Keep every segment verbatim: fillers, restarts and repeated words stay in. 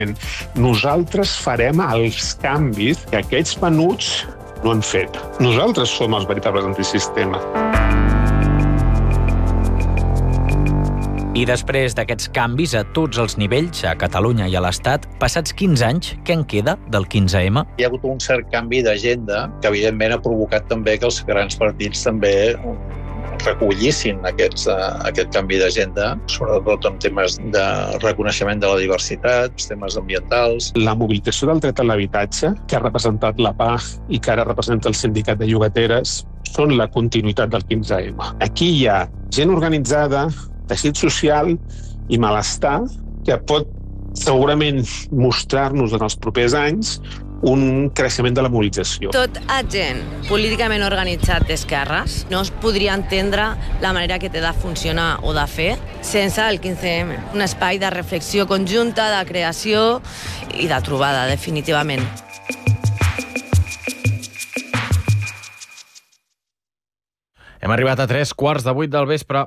Nosaltres farem els canvis que aquests menuts no han fet. Nosaltres som els veritables antisistema. I després d'aquests canvis a tots els nivells, a Catalunya i a l'Estat, passats quinze anys, què en queda del quinze ema? Hi ha hagut un cert canvi d'agenda que, evidentment, ha provocat també que els grans partits també recollissin aquests, uh, aquest canvi d'agenda, sobretot en temes de reconeixement de la diversitat, temes ambientals. La mobilització del dret a l'habitatge, que ha representat la P A i que ara representa el Sindicat de Llogateres, són la continuïtat del quinze ema. Aquí hi ha gent organitzada, teixit social i malestar que pot segurament mostrar-nos en els propers anys un creixement de la mobilització. Tot agent políticament organitzat d'esquerres no es podria entendre la manera que té de funcionar o de fer sense el quinze ema. Un espai de reflexió conjunta, de creació i de trobada, definitivament. Hem arribat a tres quarts de vuit del vespre.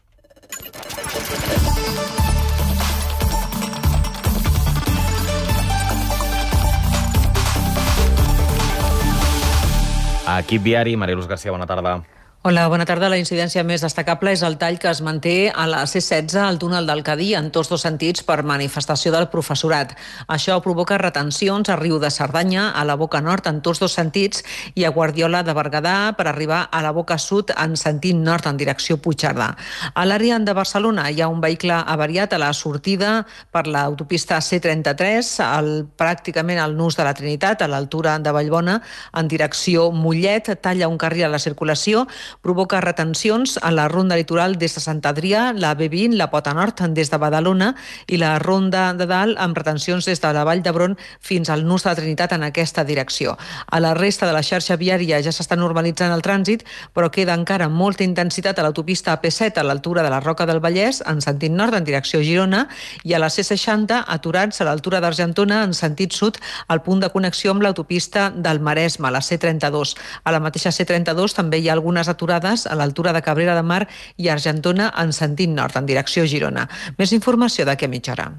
Equip viari, Mariluz García, bona tarda. Hola, bona tarda. La incidència més destacable és el tall que es manté a la C setze al túnel del Cadí en tots dos sentits per manifestació del professorat. Això provoca retencions a Riu de Cerdanya, a la boca nord en tots dos sentits i a Guardiola de Berguedà per arribar a la boca sud en sentit nord en direcció Puigcerdà. A l'àrea de Barcelona hi ha un vehicle avariat a la sortida per l'autopista C trenta-tres, el, pràcticament al nus de la Trinitat, a l'altura de Vallbona, en direcció Mollet, talla un carril a la circulació, provoca retencions a la ronda litoral des de Sant Adrià, la B vint, la Pota Nord des de Badalona i la ronda de dalt amb retencions des de la Vall d'Hebron fins al nus de la Trinitat en aquesta direcció. A la resta de la xarxa viària ja s'està normalitzant el trànsit, però queda encara molta intensitat a l'autopista A P set a l'altura de la Roca del Vallès en sentit nord en direcció Girona i a la C seixanta aturats a l'altura d'Argentona en sentit sud al punt de connexió amb l'autopista del Maresme, la C trenta-dos. A la mateixa C trenta-dos també hi ha algunes aturades a l'altura de Cabrera de Mar i Argentona en sentit nord, en direcció Girona. Més informació d'aquí a mitja hora.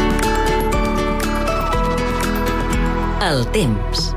El temps.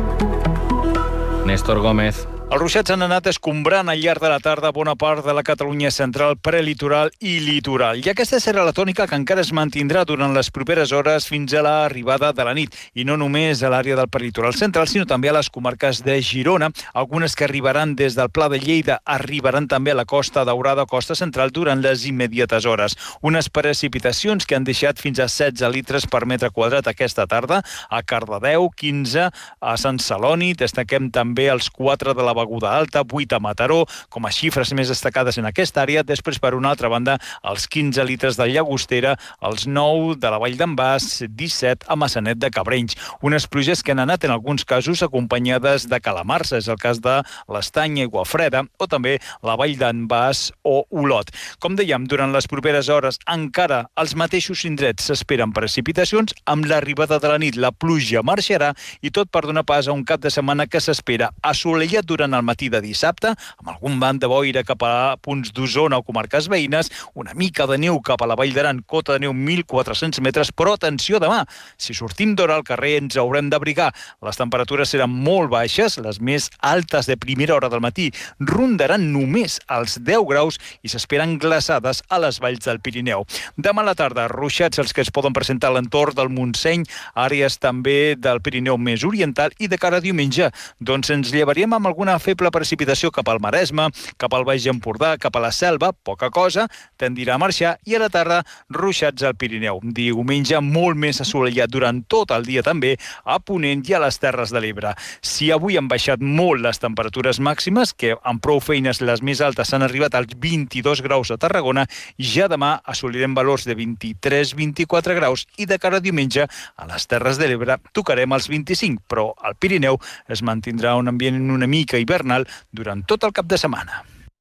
Néstor Gómez. Els ruixats han anat escombrant al llarg de la tarda bona part de la Catalunya central, prelitoral i litoral. I aquesta serà la tònica que encara es mantindrà durant les properes hores fins a l'arribada de la nit. I no només a l'àrea del prelitoral central, sinó també a les comarques de Girona. Algunes que arribaran des del Pla de Lleida arribaran també a la Costa Daurada, Costa Central, durant les immediates hores. Unes precipitacions que han deixat fins a setze litres per metre quadrat aquesta tarda. A Cardedeu, quinze, a Sant Celoni, destaquem també els quatre de la Beguda Alta, vuit a Mataró, com a xifres més destacades en aquesta àrea. Després, per una altra banda, els quinze litres de Llagostera, els nou de la Vall d'en Bas, disset a Massanet de Cabrenys. Unes pluges que han anat en alguns casos acompanyades de calamars, és el cas de l'Estany, Aiguafreda, o també la Vall d'en Bas o Olot. Com dèiem, durant les properes hores encara als mateixos indrets s'esperen precipitacions. Amb l'arribada de la nit la pluja marxarà i tot per donar pas a un cap de setmana que s'espera assolellat durant al matí de dissabte, amb algun vent de boira cap a punts d'Osona o comarques veïnes, una mica de neu cap a la Vall d'Aran, cota de neu mil quatre-cents metres, però atenció demà, si sortim d'hora al carrer ens haurem d'abrigar. Les temperatures seran molt baixes, les més altes de primera hora del matí rondaran només els deu graus i s'esperen glaçades a les valls del Pirineu. Demà a la tarda, ruixats els que es poden presentar a l'entorn del Montseny, àrees també del Pirineu més oriental, i de cara a diumenge, doncs ens llevaríem amb alguna feble precipitació cap al Maresme, cap al Baix Empordà, cap a la Selva, poca cosa, tendirà a marxar, i a la tarda ruixats al Pirineu. Diumenge molt més assolellat durant tot el dia també a Ponent i a les Terres de l'Ebre. Si avui han baixat molt les temperatures màximes, que amb prou feines les més altes han arribat als vint-i-dos graus a Tarragona, ja demà assolirem valors de vint-i-tres a vint-i-quatre graus i de cara a diumenge a les Terres de l'Ebre tocarem els vint-i-cinc, però al Pirineu es mantindrà un ambient una mica hivernal durant tot el cap de setmana.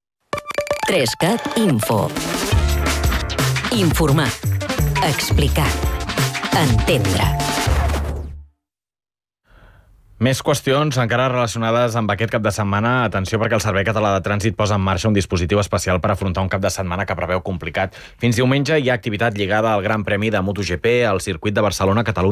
Trescat Info. Informar. Explicar. Entendre. Més qüestions encara relacionades amb aquest cap de setmana. Atenció, perquè el Servei Català de Trànsit posa en marxa un dispositiu especial per afrontar un cap de setmana que preveu complicat. Fins diumenge hi ha activitat lligada al Gran Premi de MotoGP al circuit de Barcelona-Catalunya.